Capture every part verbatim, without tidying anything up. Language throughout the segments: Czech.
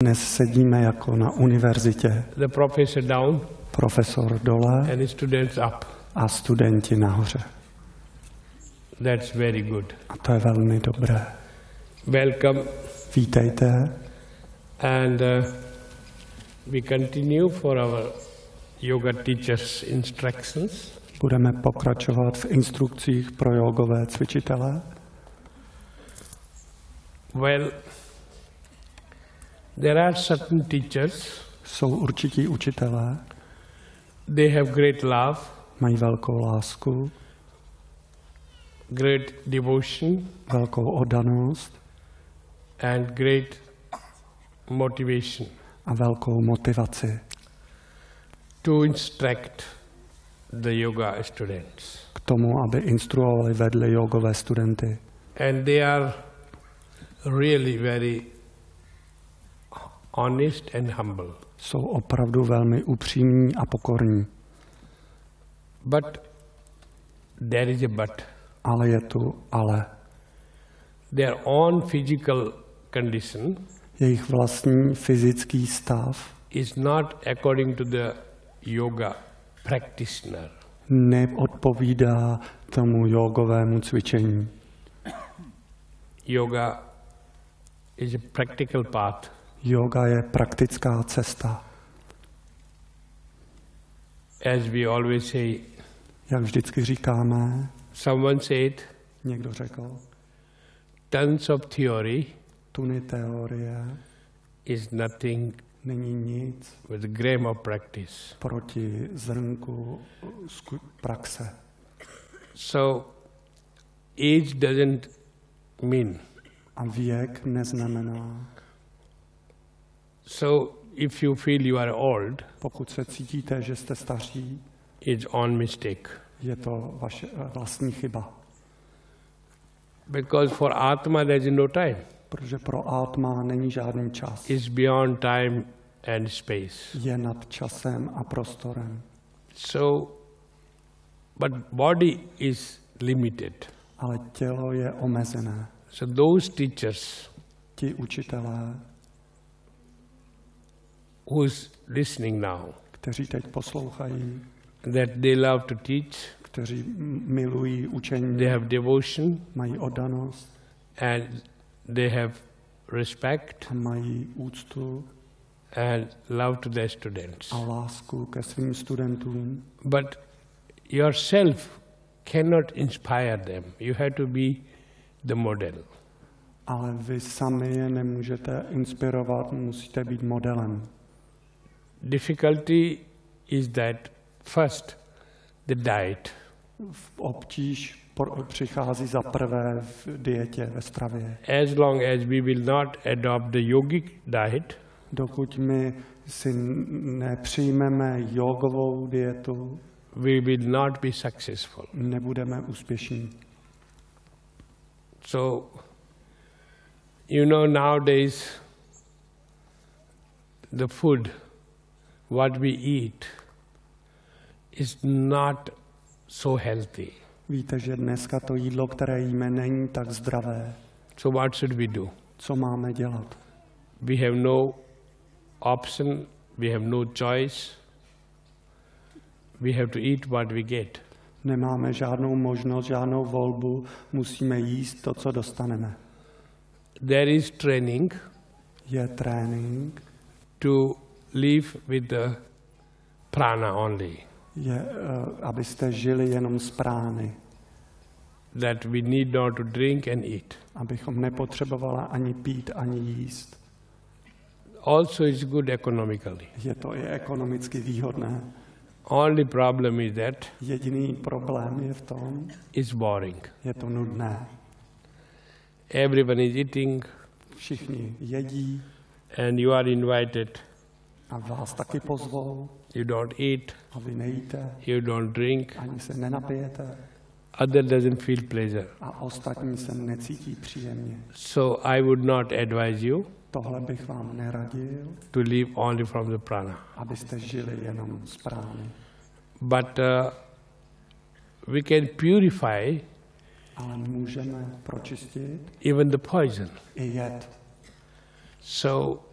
Dnes sedíme jako na univerzitě. The professor down Profesor dole and the students up. a studenti nahoře. That's very good. A to je velmi dobré. Welcome. Vítejte. And uh, we continue for our yoga teachers' instructions. Budeme pokračovat v instrukcích pro jogové cvičitele. Well, there are certain teachers. Jsou určití učitelé. They have great love. Mají velkou lásku. Great devotion. Velkou oddanost. And great motivation. A velkou motivaci. To instruct the yoga students. K tomu, aby instruovali, vedli jogové studenty. And they are really very honest and humble. Jsou opravdu velmi upřímní a pokorní. But there is a but. Ale je tu ale. Their own physical condition Jejich vlastní fyzický stav is not according to the yoga practitioner. neodpovídá tomu jogovému cvičení. Yoga is a practical path. Yoga je praktická cesta. As we always say, Jak vždycky říkáme, someone said, někdo řekl, tons of theory tuny teorie is nothing není nic with a gram of practice. proti zrnku zku- praxe. So, age doesn't mean. A věk neznamená. So, if you feel you are old, Pokud se cítíte, že jste staří, it's on mistake. je to vaše vlastní chyba. Because for Atma there is no time. Protože pro Atma není žádný čas. It's beyond time and space. Je nad časem a prostorem. So, but body is limited. Ale tělo je omezené. So those teachers Ti učitelé, who's listening now, kteří teď poslouchají, that they love to teach, kteří milují učení, they have devotion mají oddanost and they have respect a mají úctu and love to their students. a lásku ke svým studentům. But yourself cannot inspire them. You have to be the model. Ale vy sami je nemůžete inspirovat, musíte být modelem. Difficulty is that first the diet. Obtíž por- přichází za prvé v dietě, ve stravě. As long as we will not adopt the yogic diet, Dokud my si nepřijmeme jogovou dietu, we will not be successful. nebudeme úspěšní. So, you know, nowadays, the food, what we eat, is not so healthy. Víte, že dneska to jídlo, které jíme, není tak zdravé. So what should we do? Co máme dělat? We have no option, we have no choice. We have to eat what we get. Nemáme žádnou možnost, žádnou volbu, musíme jíst to, co dostaneme. There is training Je trénink, to live with the prana only. je, uh, abyste žili jenom z prány, That we need not to drink and eat. abychom nepotřebovali ani pít, ani jíst. Also is good economically. Je to i ekonomicky výhodné. Only problem is that Jediný problém je v tom, it's boring. je to nudné. Everyone is eating Všichni jedí and you are invited. a vás taky pozvou You don't eat, a vy nejíte, you don't drink, ani se nenapijete other doesn't feel pleasure. a ostatní se necítí příjemně. So I would not advise you Tohle bych vám neradil, to live only from the prana. abyste žili jenom z prány. But uh, we can purify Ale můžeme pročistit even the poison. i jed. So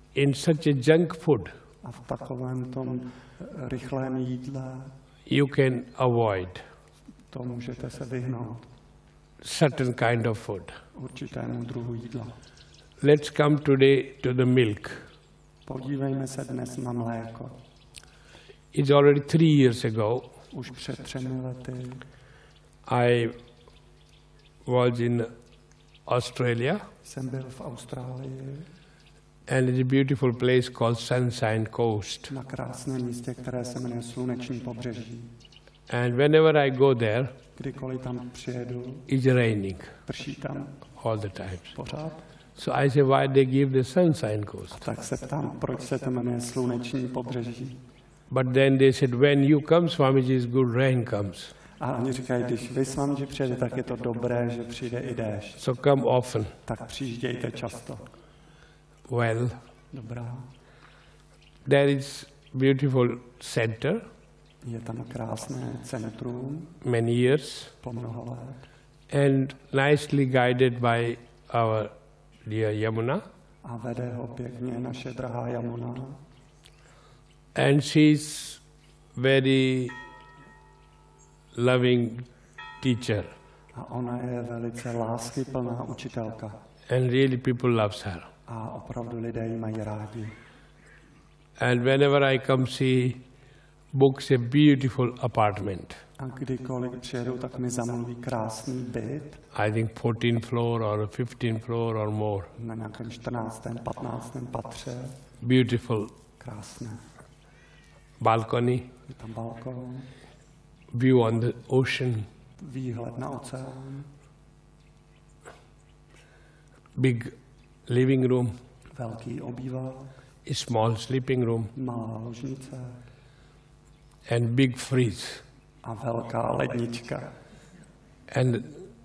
in such a junk food, A v takovém tom rychlém jídle you can avoid to můžete se vyhnout certain kind of food. určitému druhu jídla. Let's come today to the milk. Podívejme se dnes na mléko. It's already three years ago. Už před třemi lety I was in Australia, jsem byl v Austrálii and it's a beautiful place called Sunshine Coast. na krásném místě, které se jmenuje Sluneční pobřeží. And whenever I go there, Kdykoliv tam přijedu, it's raining prší tam all the time. pořád. So I say, why they give the Sunshine Coast? Tak se ptám, proč se to jmenuje Sluneční pobřeží. But then they said, when you come, Swamiji, is good rain comes. A oni říkají, když vy s vámi přijede, tak je to dobré, že přijde i déšť. So come often. Tak přijíždějte často. Well, Dobrá. there is beautiful center, Je tam krásné centrum many years, po mnoho let. and nicely guided by our dear Yamuna. A vede ho pěkně naše drahá Jamuna. And she's very loving teacher, A ona je velice láskyplná učitelka. and really people loves her. A opravdu lidé ji mají rádi. And whenever I come, she books a beautiful apartment. A kdykoliv přijedu, tak mi zamluví krásný byt I think fourteen floor or fifteen floor or more. na nějakém čtrnáctém, patnáctém patře. Beautiful Krásné. balcony, Je tam balkon, view on the ocean, výhled na oceán, big living room, velký obývák, a small sleeping room, malá ložnice and big fridge. a velká lednička. And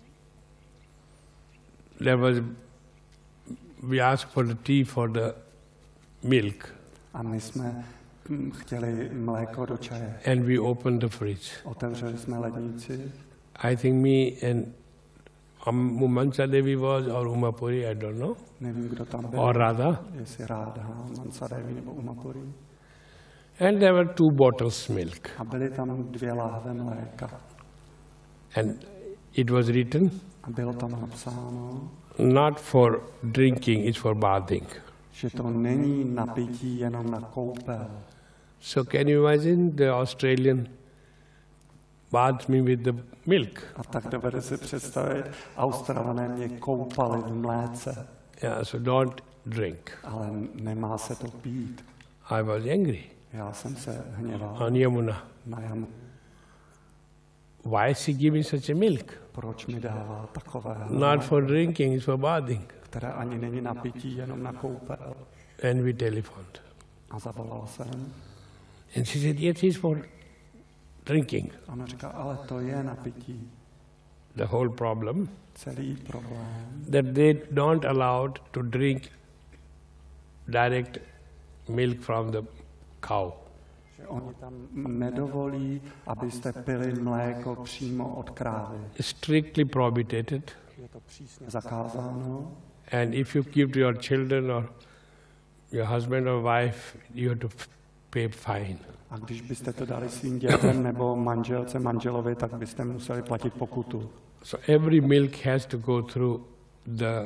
there was, we asked for the tea for the milk, A my jsme hm, chtěli mléko do čaje. and we opened the fridge. Otevřeli jsme lednici. I think me and um, Mansa Devi was, or Umapuri, I don't know, Nevím, kdo tam byl. or Radha. Jestli Rádha, Mansadevi nebo Umapuri. And there were two bottles milk. A byly tam dvě láhve mléka. And it was written, A bylo tam napsáno, not for drinking, it's for bathing. že to není napití jenom na koupel. So can you imagine the Australian bathed me with the milk? A tak dovede si představit, Australané mě koupali v mléce, Yeah, so don't drink. ale nemá se to pít. I was angry Já jsem se hněval on Yamuna. na Jamu. Why is she giving such a milk? Proč mi dává takové, Not for drinking, it's for bathing. které ani není napití, jenom na koupel. And we telephoned. A zavolal jsem. And she said, yes, it's for drinking. A ona říká, ale to je napití. The whole problem, Celý problém, that they don't allow to drink direct milk from the cow. že oni tam nedovolí, abyste pili mléko přímo od krávy. Strictly prohibited. Je to přísně zakázáno. And if you give to your children or your husband or wife, you have to f- pay fine. A když byste to dali svým dětem nebo manželce, manželovi, tak byste museli platit pokutu. So every milk has to go through the,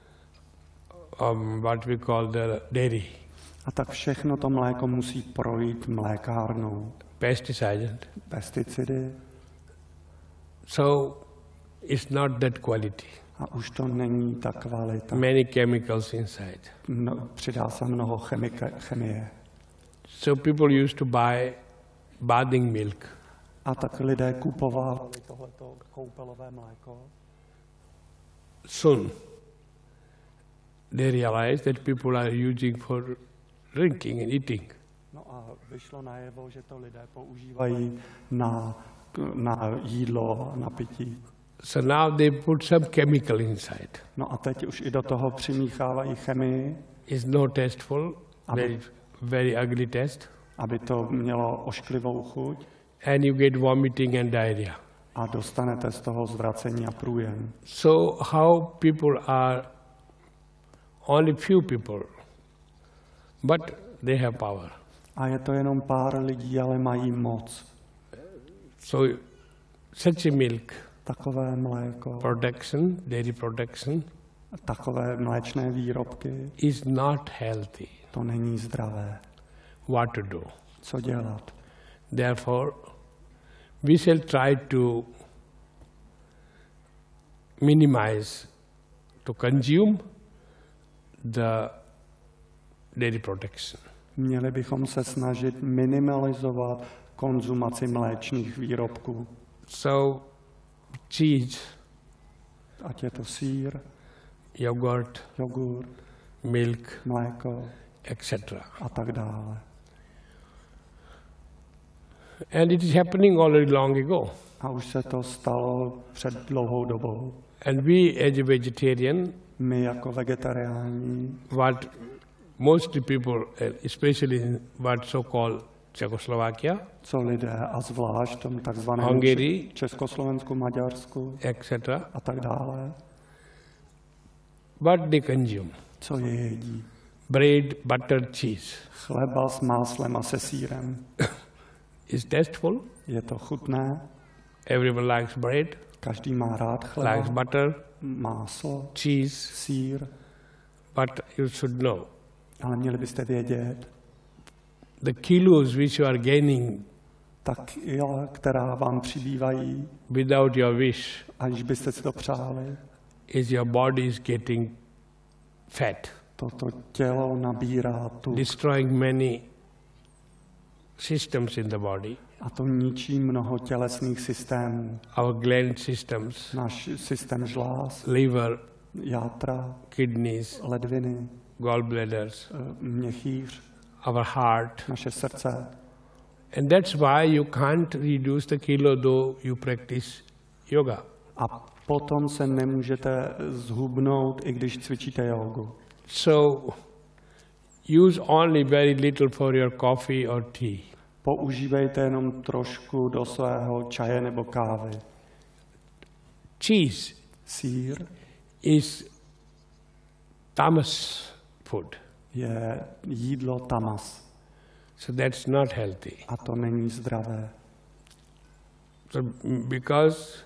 um, what we call the dairy, A tak všechno to mléko musí projít mlékárnou. pesticides. Pesticidy. So it's not that quality. A už to není ta kvalita. Many chemicals inside. No, přidá se mnoho chemika, chemie. So people used to buy bathing milk. A tak lidé kupovali tohleto koupelové mléko. Soon they realized that people are using for drinking and eating. No a vyšlo najevo, že to lidé používají na, na jídlo, na pití. So now they put some chemical inside. No a teď už i do toho přimíchávají chemii, It's no tasteful, Amen. very, very ugly taste. aby to mělo ošklivou chuť And you get vomiting and diarrhea. a dostanete z toho zvracení a průjem. So how people are, only few people but they have power. A je to jenom pár lidí, ale mají moc. So such a milk Takové mléko, production, dairy production, takové mléčné výrobky, is not healthy. to není zdravé. What to do? Co dělat? Therefore, we shall try to minimize, to consume the dairy production. Měli bychom se snažit minimalizovat konzumaci mléčných výrobků. So, cheese, Ať je to sýr, yogurt, jogurt, milk, mléko et cetera. a tak dále. And it is happening already long ago. A už se to stalo před dlouhou dobou. And we, as a vegetarian, My jako vegetariáni, what mostly people, especially in what so-called Czechoslovakia, co lidé a zvlášť v tom takzvaném Hungary, Československu, Maďarsku et cetera, a tak dále, what they consume? co je jedí. Bread, butter, cheese. Chleba s máslem a se sýrem. Is tasteful. Je to chutné, Everyone likes bread, každý má rád likes chleba, butter, máslo, cheese, sýr, but you should know ale měli byste vědět, the kilos which you are gaining ta kila, která vám přibývají, without your wish, aniž byste si to přáli, is your body is getting fat, toto tělo nabírá tu destroying many systems in the body, a to ničí mnoho tělesných systémů. our gland systems, Náš systém žláz, liver, játra, kidneys, ledviny, gallbladders, eh, měchýř, our heart. naše srdce. And that's why you can't reduce the kilo though you practice yoga. A potom se nemůžete zhubnout, i když cvičíte jogu. So use only very little for your coffee or tea. Používejte jenom trošku do svého čaje nebo kávy. Cheese Sýr is tamas food, je jídlo tamas so that's not healthy. a to není zdravé. So because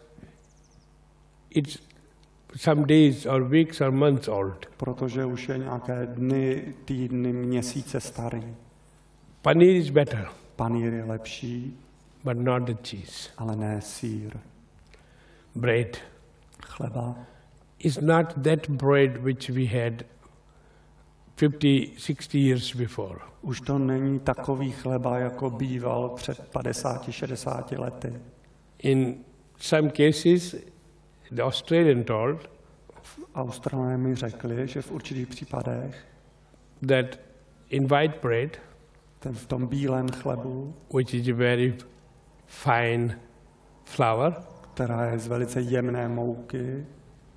it's some days or weeks or months old. Protože už je nějaké dny, týdny, měsíce starý. Paneer is better, Panýr je lepší, but not the cheese. ale ne sýr. Bread Chleba is not that bread which we had fifty, sixty years before. už to není takový chleba, jako býval před padesáti, šedesáti lety. In some cases, the Australian told Australané mi řekli, že v určitých případech that in white bread, ten v tom bílém chlebu, which is a very fine flour, která je z velice jemné mouky,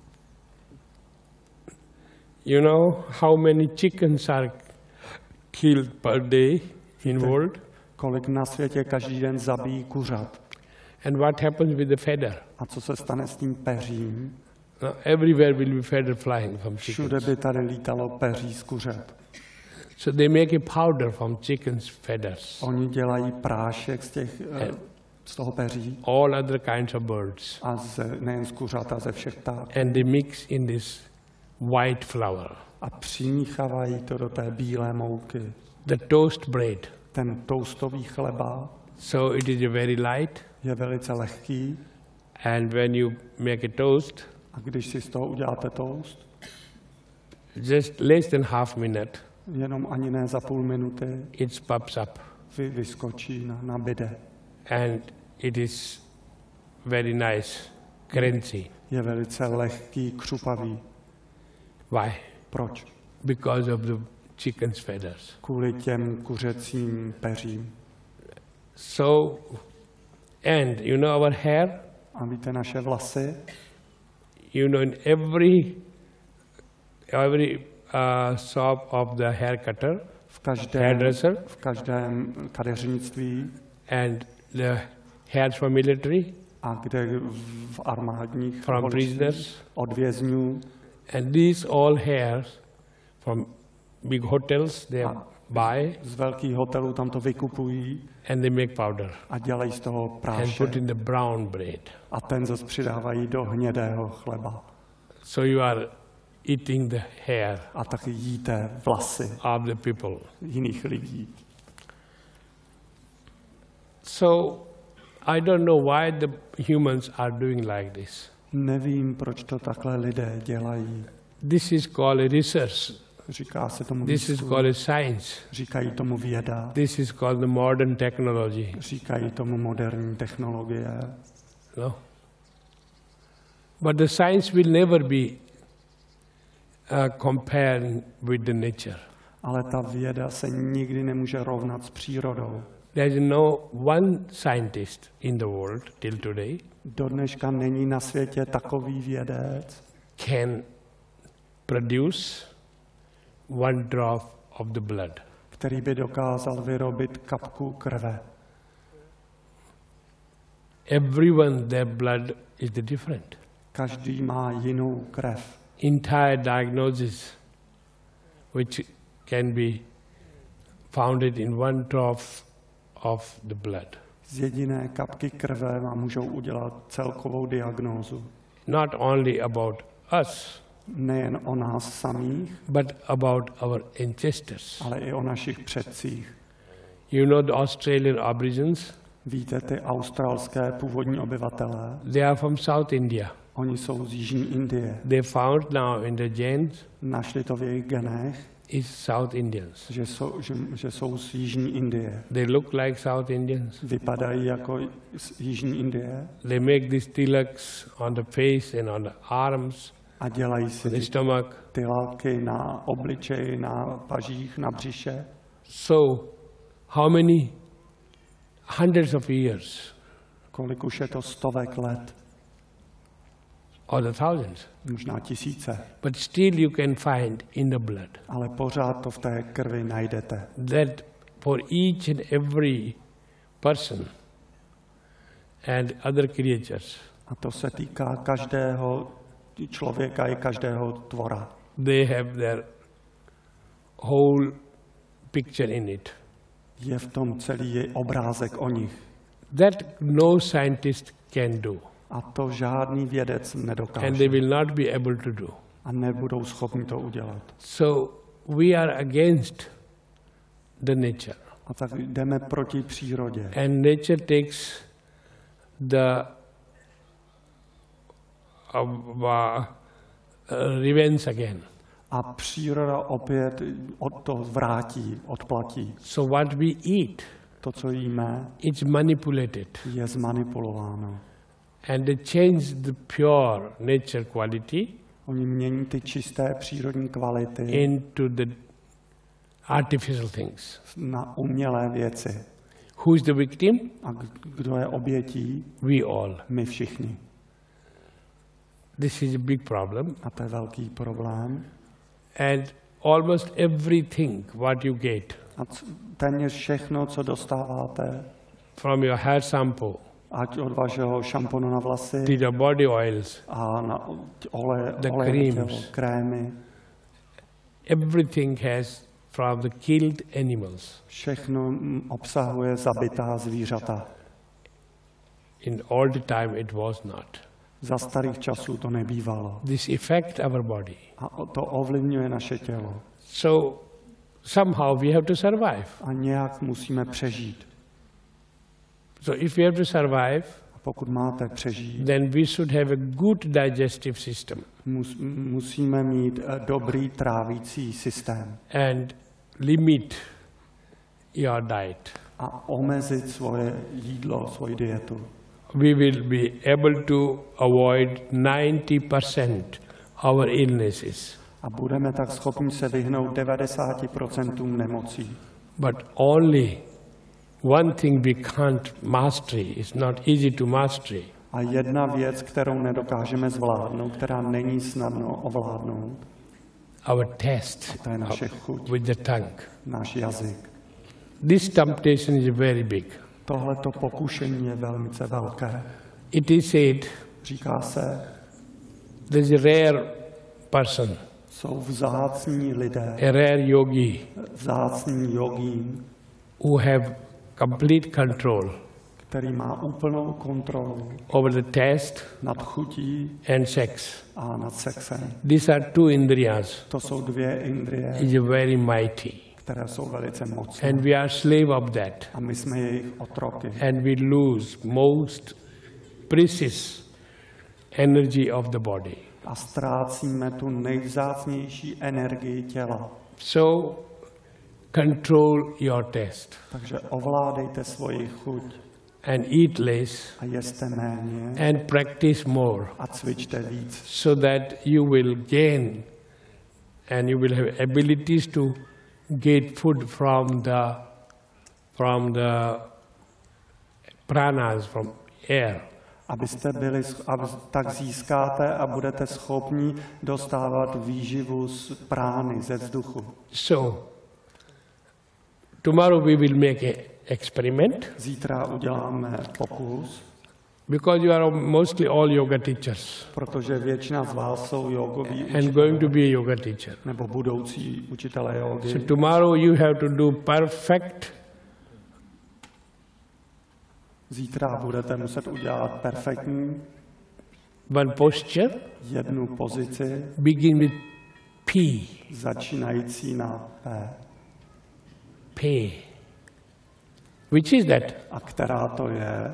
you know how many chickens are killed per day in world, kolik na světě každý den zabíjí kuřat. and what happens with the feather? A co se stane s tím peřím? Now, everywhere will be feather flying from Všude chickens. by tady lítalo peří z kuřat. So they make a powder from chickens' feathers. Oni dělají prášek z, těch, eh, z toho peří All other kinds of birds, a ze, nejen z kuřat, a ze všech ptáků. and they mix in this white flour. A přimíchávají to do té bílé mouky. The toast bread, Ten toastový chleba so it is a very light, je velice lehký and when you make a toast, a když si z toho uděláte toast, just less than half minute, jenom ani ne za půl minuty, it pops up, vy, vyskočí na, na bide. and it is very nice, crunchy. Je velice lehký, křupavý. Why? Proč? Because of the chicken's feathers. Kvůli těm kuřecím peřím. So, and you know our hair, A víte, naše vlasy, you know in every every uh, shop of the hair cutter, v každém, hairdresser, v každém kadeřnictví and the hairs for military, a kde v armádních from policích, prisoners, od vězňů and these all hairs from big hotels, they have a buy z velkých hotelů tam to vykupují and they make powder a dělají z toho and prášek. put in the brown bread. A ten zase přidávají do hnědého chleba. So you are eating the hair A taky jíte vlasy of the people. jiných lidí. So I don't know why the humans are doing like this. Nevím, proč to takhle lidé dělají. This is called research. Říká se tomu This is výzkum, called science. říkají tomu věda, This is called the modern technology. říkají tomu moderní technologie. No. But the science will never be uh, compared with the nature. Ale ta věda se nikdy nemůže rovnat s přírodou. There is no one scientist in the world till today Do dneška není na světě takový vědec, can produce one drop of the blood. který by dokázal vyrobit kapku krve. Everyone, their blood is different. Každý má jinou krev. Entire diagnosis, which can be founded in one drop of the blood. Z jediné kapky krve vám můžou udělat celkovou diagnózu. Not only about us, Nejen o nás samých, but about our ancestors. ale i o našich předcích. You know the Australian Aborigines? Víte, ty australské původní obyvatelé, They are from South India. oni jsou z jižní Indie. They found now in the genes Našli to v jejich genech, is South Indians. že jsou, že, že jsou z jižní Indie. They look like South Indians. Vypadají jako z jižní Indie They make these tilaks on the face and on the arms, a dělají si on the ty, stomach. ty látky na obličeji, na pažích, na břiše. So, how many hundreds of years Kolik už je to stovek let, or the thousands? možná tisíce, But still you can find in the blood ale pořád to v té krvi najdete. that for each and every person and other creatures, A to se týká každého člověka i každého tvora. they have their whole picture in it. Je v tom celý obrázek o nich. That no scientist can do, A to žádný vědec and they nedokáže. will not be able to do. A nebudou schopni to udělat. So we are against the nature, A tak jdeme proti přírodě. and nature takes the uh, uh, revenge again. A příroda opět od to vrátí, odplatí. So what we eat, To, co jíme, it's manipulated, je zmanipulováno. and they change the pure nature quality Oni mění ty čisté přírodní kvality into the artificial things. na umělé věci. Who is the victim? A k- kdo je obětí? We all. My všichni. This is a big problem, A to je velký problém. and almost everything what you get A c- téměř všechno, co dostáváte, from your hair shampoo ať od vašeho šamponu na vlasy to the body oils, a na oleje, The oleje na creams. tělo, krémy, everything has from the killed animals. všechno mm, obsahuje zabitá zvířata. In all the time it was not. Za starých časů to nebývalo. This affect our body. A o- to ovlivňuje naše tělo. So somehow we have to survive. A nějak musíme přežít. So if we have to survive, A pokud máte přežít, then we should have a good digestive system mus, musíme mít eh, dobrý trávící systém and limit your diet. a omezit svoje jídlo, svoji dietu. We will be able to avoid ninety percent our illnesses, A budeme tak schopni se vyhnout devadesáti procentům nemocí. but only one thing we can't master is not easy to master. A jedna věc, kterou nedokážeme zvládnout, která není snadno ovládnout, Our taste to je naše chuť, with the tongue. náš jazyk. This temptation is very big. Tohleto pokušení je velmi velké. It is said Říká se, there's a rare person, jsou vzácní lidé, a rare yogi, vzácný jogín, who have complete control který má úplnou kontrolu over the taste nad chutí and sex. a nad sexem. These are two indriyas. To jsou dvě indrie, Is very mighty. které jsou velice mocné. And we are slave of that. A my jsme jejich otroky. And we lose most precious energy of the body. A ztrácíme tu nejvzácnější energii těla. So, control your taste Takže ovládejte svoji chuť and eat less a jeste méně and practice more a cvičte víc, so that you will gain and you will have abilities to get food from the from the pranas, from air. abyste byli, aby, tak získáte a budete schopni dostávat výživu z prány, ze vzduchu. So, tomorrow we will make an experiment Zítra uděláme pokus, because you are mostly all yoga teachers protože většina z vás jsou jogoví and učitelé going to be a yoga teacher. nebo budoucí učitelé jogy. So tomorrow you have to do perfect Zítra budete muset udělat perfektní one posture, jednu pozici, begin with P, začínající na P. P. Which is that? A která to je?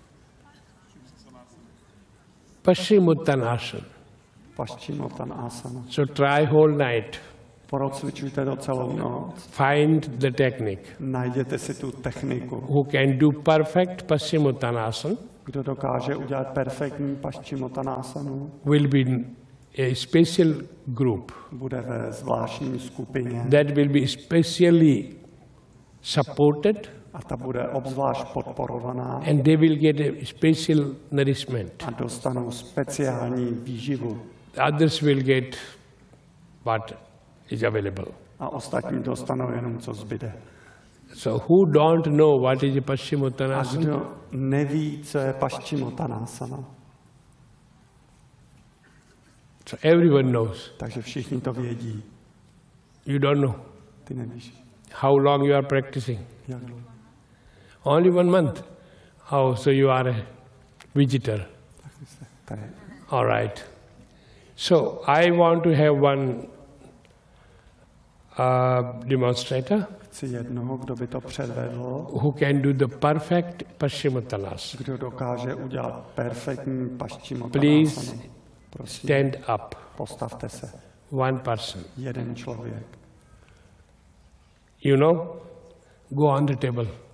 Paschimottanasana. Paschimottanasana. So try whole night. Procvičujte to celou noc. Find the technique. Najděte si tu techniku. Who can do perfect Paschimottanasana Kdo dokáže udělat perfektní Paschimottanasanu, will be in a special group bude ve zvláštní skupině that will be specially supported a ta bude obzvlášť podporovaná and they will get a special nourishment. a dostanou speciální výživu. Others will get what is available. A ostatní dostanou jenom, co zbyde. So who don't know what is a A Paschimottanasana? kdo neví, co je Paschimottanasana, So everyone knows. takže všichni to vědí. You don't know. Ty nevíš. How long you are practicing? Jak dlouho? Only one month. Oh, so you are a visitor. To je. All right. So I want to have one uh, demonstrator Chci jednoho, kdo by to předvedl, who can do the perfect Paschimottanasana. kdo dokáže udělat perfektní Please Paschimottanasanu. Prosím, stand up. postavte se. One person. Jeden člověk. You know, go on the table.